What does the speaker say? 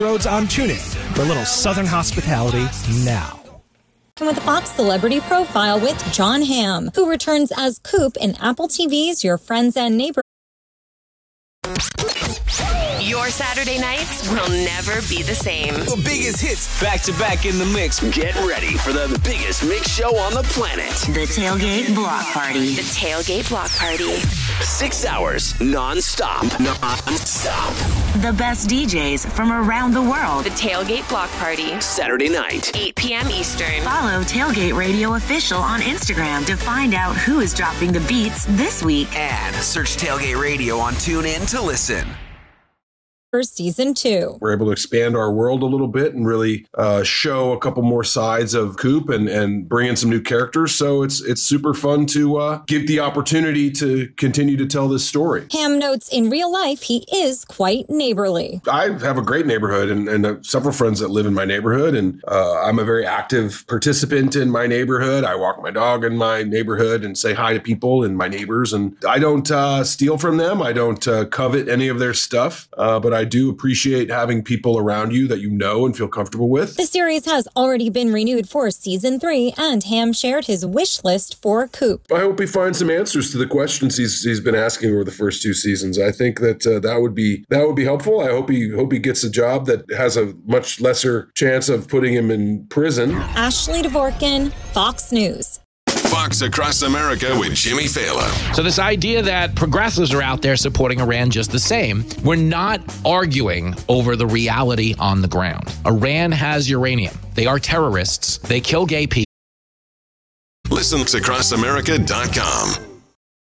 Roads on TuneIn for a little Southern hospitality now. With a Fox Celebrity Profile with Jon Hamm, who returns as Coop in Apple TV's Your Friends and Neighbors. Your Saturday nights will never be the same. The biggest hits back to back in the mix. Get ready for the biggest mix show on the planet. The Tailgate Block Party. The Tailgate Block Party. 6 hours non-stop. Non-stop. The best DJs from around the world. The Tailgate Block Party. Saturday night, 8 p.m. Eastern. Follow Tailgate Radio Official on Instagram to find out who is dropping the beats this week. and search Tailgate Radio on TuneIn to listen. For season 2. We're able to expand our world a little bit and really show a couple more sides of Coop and bring in some new characters. So it's super fun to give the opportunity to continue to tell this story. Hamm notes in real life he is quite neighborly. I have a great neighborhood and several friends that live in my neighborhood. And I'm a very active participant in my neighborhood. I walk my dog in my neighborhood and say hi to people and my neighbors. And I don't steal from them. I don't covet any of their stuff. But I do appreciate having people around you that you know and feel comfortable with. The series has already been renewed for season 3, and Hamm shared his wish list for Coop. I hope he finds some answers to the questions he's been asking over the first 2 seasons. I think that that would be helpful. I hope he gets a job that has a much lesser chance of putting him in prison. Ashley Dvorkin, Fox News. Fox Across America with Jimmy Fallon. So this idea that progressives are out there supporting Iran just the same, we're not arguing over the reality on the ground. Iran has uranium. They are terrorists. They kill gay people. Listen to CrossAmerica.com.